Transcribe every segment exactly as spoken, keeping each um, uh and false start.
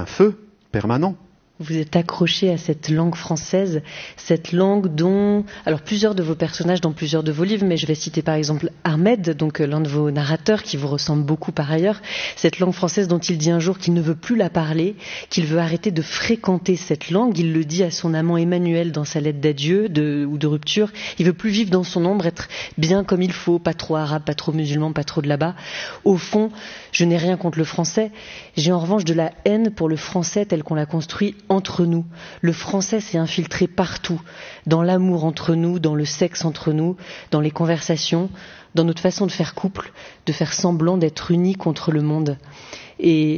un feu permanent. Vous êtes accroché à cette langue française, cette langue dont, alors plusieurs de vos personnages dans plusieurs de vos livres, mais je vais citer par exemple Ahmed, donc l'un de vos narrateurs qui vous ressemble beaucoup par ailleurs, cette langue française dont il dit un jour qu'il ne veut plus la parler, qu'il veut arrêter de fréquenter cette langue. Il le dit à son amant Emmanuel dans sa lettre d'adieu de, ou de rupture. Il veut plus vivre dans son ombre, être bien comme il faut, pas trop arabe, pas trop musulman, pas trop de là-bas. Au fond, je n'ai rien contre le français. J'ai en revanche de la haine pour le français tel qu'on l'a construit entre nous. Le français s'est infiltré partout, dans l'amour entre nous, dans le sexe entre nous, dans les conversations, dans notre façon de faire couple, de faire semblant d'être unis contre le monde. Et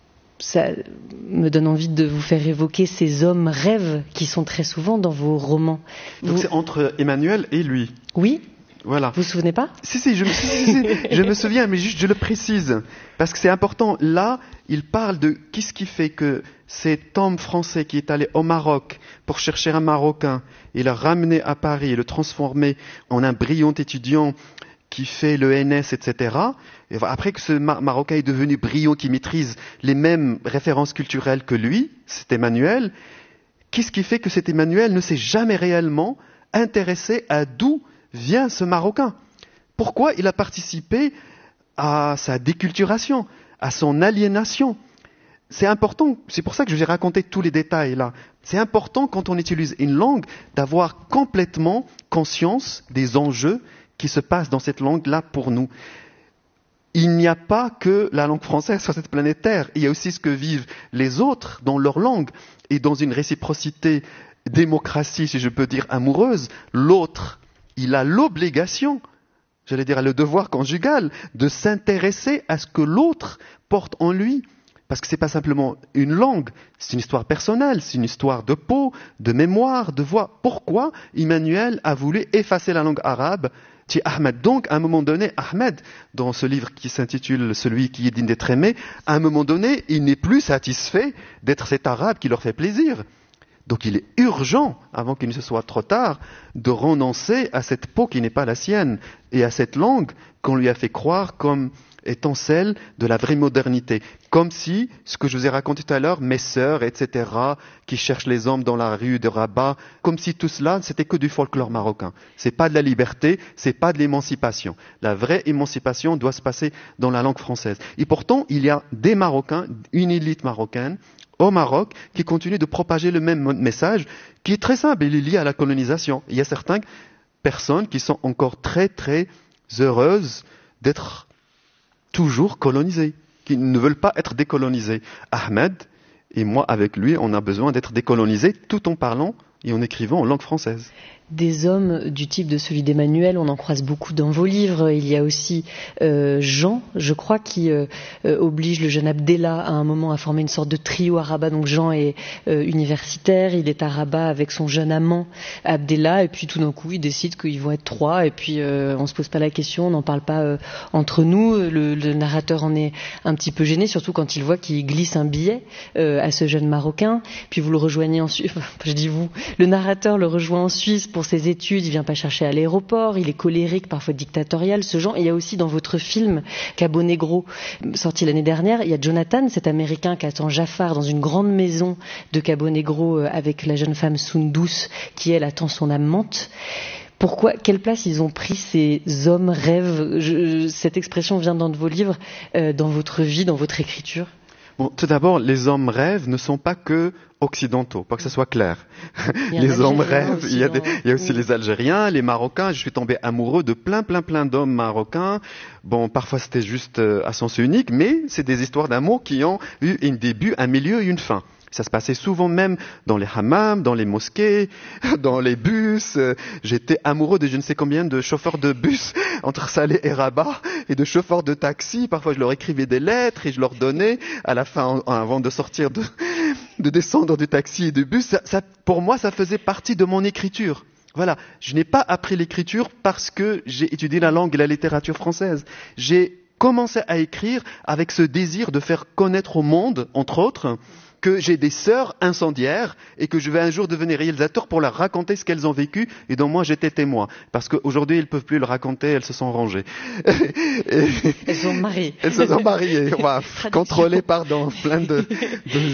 ça me donne envie de vous faire évoquer ces hommes rêves qui sont très souvent dans vos romans. Donc vous... c'est entre Emmanuel et lui. Oui. Voilà. Vous vous souvenez pas ? Si, si, je me, si, si, si, je me souviens, mais juste je le précise, parce que c'est important. Là, il parle de qu'est-ce qui fait que cet homme français qui est allé au Maroc pour chercher un Marocain et le ramener à Paris et le transformer en un brillant étudiant qui fait le N S, et cetera. Et après que ce Mar- Marocain est devenu brillant, qui maîtrise les mêmes références culturelles que lui, c'est Emmanuel, qu'est-ce qui fait que cet Emmanuel ne s'est jamais réellement intéressé à d'où vient ce Marocain? Pourquoi il a participé à sa déculturation, à son aliénation? C'est important, c'est pour ça que je vais raconter tous les détails là. C'est important quand on utilise une langue d'avoir complètement conscience des enjeux qui se passent dans cette langue-là pour nous. Il n'y a pas que la langue française sur cette planète Terre, il y a aussi ce que vivent les autres dans leur langue et dans une réciprocité démocratie, si je peux dire, amoureuse. L'autre, il a l'obligation, j'allais dire le devoir conjugal, de s'intéresser à ce que l'autre porte en lui. Parce que ce n'est pas simplement une langue, c'est une histoire personnelle, c'est une histoire de peau, de mémoire, de voix. Pourquoi Emmanuel a voulu effacer la langue arabe chez Ahmed? Donc, à un moment donné, Ahmed, dans ce livre qui s'intitule « Celui qui est digne d'être aimé », à un moment donné, il n'est plus satisfait d'être cet arabe qui leur fait plaisir. Donc il est urgent, avant qu'il ne se soit trop tard, de renoncer à cette peau qui n'est pas la sienne et à cette langue qu'on lui a fait croire comme étant celle de la vraie modernité. Comme si, ce que je vous ai raconté tout à l'heure, mes sœurs, et cetera, qui cherchent les hommes dans la rue de Rabat, comme si tout cela, c'était que du folklore marocain. C'est pas de la liberté, c'est pas de l'émancipation. La vraie émancipation doit se passer dans la langue française. Et pourtant, il y a des Marocains, une élite marocaine, au Maroc, qui continue de propager le même message, qui est très simple, il est lié à la colonisation. Il y a certaines personnes qui sont encore très très heureuses d'être toujours colonisées, qui ne veulent pas être décolonisées. Ahmed et moi, avec lui, on a besoin d'être décolonisés tout en parlant et en écrivant en langue française. Des hommes du type de celui d'Emmanuel, on en croise beaucoup dans vos livres. Il y a aussi euh, Jean, je crois, qui euh, euh, oblige le jeune Abdellah à un moment à former une sorte de trio à Rabat. Donc Jean est euh, universitaire, il est à Rabat avec son jeune amant Abdellah, et puis tout d'un coup, ils décident qu'ils vont être trois, et puis euh, on se pose pas la question, on n'en parle pas euh, entre nous. Le, le narrateur en est un petit peu gêné, surtout quand il voit qu'il glisse un billet euh, à ce jeune Marocain. Puis vous le rejoignez en Suisse, enfin, je dis vous, le narrateur le rejoint en Suisse pour ses études, il vient pas chercher à l'aéroport, il est colérique, parfois dictatorial, ce genre. Et il y a aussi dans votre film Cabo Negro, sorti l'année dernière, il y a Jonathan, cet Américain qui attend Jafar dans une grande maison de Cabo Negro avec la jeune femme Sundus qui, elle, attend son amante. Pourquoi, quelle place ils ont pris ces hommes rêves? Je, Cette expression vient dans de vos livres, euh, dans votre vie, dans votre écriture. Bon, tout d'abord, les hommes rêves ne sont pas que occidentaux, pas que ce soit clair. Les hommes rêves, il y a, des, il y a aussi oui. les Algériens, les Marocains. Je suis tombé amoureux de plein, plein, plein d'hommes marocains. Bon, parfois c'était juste euh, à sens unique, mais c'est des histoires d'amour qui ont eu un début, un milieu et une fin. Ça se passait souvent même dans les hammams, dans les mosquées, dans les bus. J'étais amoureux de je ne sais combien de chauffeurs de bus entre Salé et Rabat et de chauffeurs de taxi. Parfois, je leur écrivais des lettres et je leur donnais à la fin, avant de sortir, de, de descendre du taxi et du bus. Ça, ça, pour moi, ça faisait partie de mon écriture. Voilà, je n'ai pas appris l'écriture parce que j'ai étudié la langue et la littérature française. J'ai commencé à écrire avec ce désir de faire connaître au monde, entre autres, que j'ai des sœurs incendiaires et que je vais un jour devenir réalisateur pour leur raconter ce qu'elles ont vécu et dont moi j'étais témoin. Parce qu'aujourd'hui, elles ne peuvent plus le raconter, elles se sont rangées. Et... Elles sont mariées. Elles se sont mariées, voilà, contrôlées par dans plein de, de